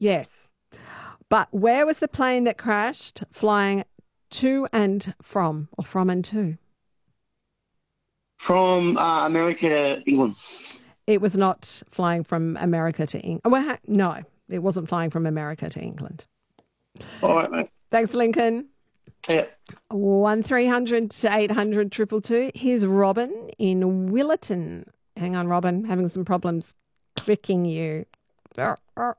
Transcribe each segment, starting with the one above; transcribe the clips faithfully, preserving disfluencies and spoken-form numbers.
Yes. But where was the plane that crashed flying to and from, or from and to? From uh, America to England. It was not flying from America to England. Well, ha- no, it wasn't flying from America to England. All right, mate. Thanks, Lincoln. Yeah. One three hundred eight hundred two two two. Here's Robin in Willetton. Hang on, Robin. Having some problems clicking you. There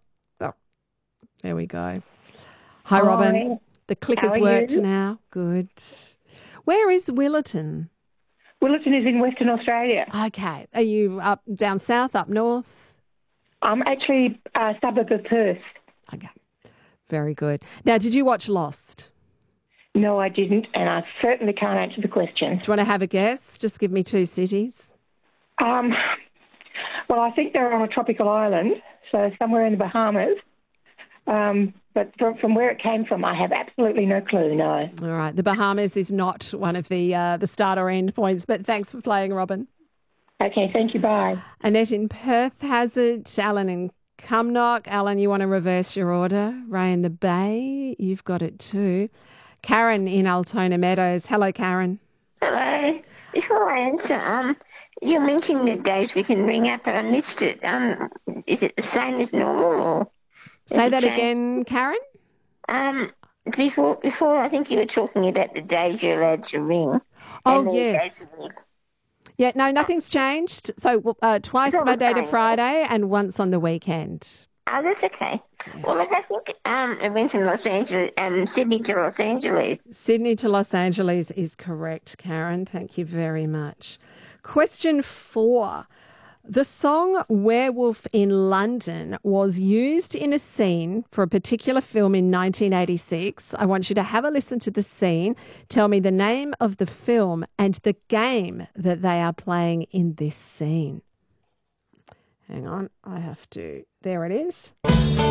we go. Hi, Hi. Robin. The click How has are worked you? now. Good. Where is Willetton? Willetton is in Western Australia. Okay. Are you up down south, up north? I'm actually a suburb of Perth. Okay. Very good. Now, did you watch Lost? No, I didn't, and I certainly can't answer the question. Do you want to have a guess? Just give me two cities. Um, well, I think they're on a tropical island, so somewhere in the Bahamas. Um, but from, from where it came from, I have absolutely no clue, no. All right. The Bahamas is not one of the uh, the start or end points, but thanks for playing, Robin. Okay, thank you, bye. Annette in Perth has it. Alan in Cumnock. Alan, you want to reverse your order? Ray in the Bay, you've got it too. Karen in Altona Meadows. Hello, Karen. Hello. Before I answer, um, you mentioned the days we can ring up, and I missed it. Um, is it the same as normal, or Say has it that changed? again, Karen. Um, before, before I think you were talking about the days you're allowed to ring. Oh, and the yes. days when you- Yeah, no, nothing's changed. So uh, twice It's all the Monday to same, Friday and once on the weekend. Oh, that's okay. Well, look, I think um, it went from Los Angeles, um, Sydney to Los Angeles. Sydney to Los Angeles is correct, Karen. Thank you very much. Question four. The song Werewolf in London was used in a scene for a particular film in nineteen eighty-six. I want you to have a listen to the scene, tell me the name of the film and the game that they are playing in this scene. Hang on, I have to. There it is.